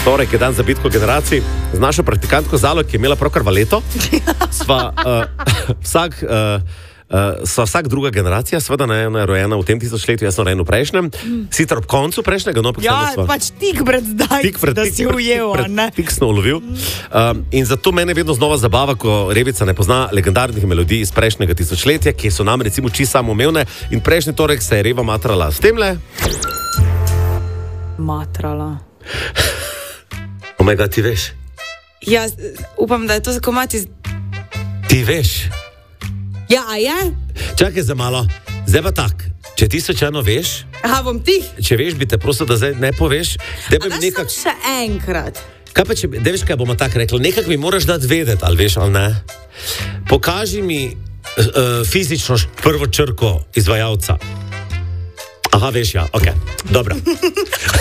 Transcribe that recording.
Torek je dan za bitko generacij. Z našo praktikantko Zalo, ki je imela pravkar valeto, sva vsak druga generacija, seveda ne, ona je rojena v tem tisočletju, jaz sem rojen v prejšnjem, sicer ob koncu prejšnjega, no, pač tik pred zdaj, da si ujel, ne? Tik sem ulovil. In zato mene vedno znova zabava, ko Rebica ne pozna legendarnih melodij iz prejšnjega tisočletja, ki so nam recimo čisto samoumevne, in prejšnji torek se je Reva matrala s temle. Matrala. Omega, ti veš? Ja, upam, da je to komad iz... Ti veš? Ja, a je? Čakaj za malo. Zdaj pa tak, če ti slučajno veš... Aha, bom tih. Če veš, bi te prosil, da zdaj ne poveš. A daš nekak... še enkrat? Kaj pa če... Da veš, kaj bomo tako rekli? Nekak mi moraš dati vedeti, ali veš, ali ne. Pokaži mi fizično prvo črko izvajalca. Aha, veš, ja, okej. Dobro.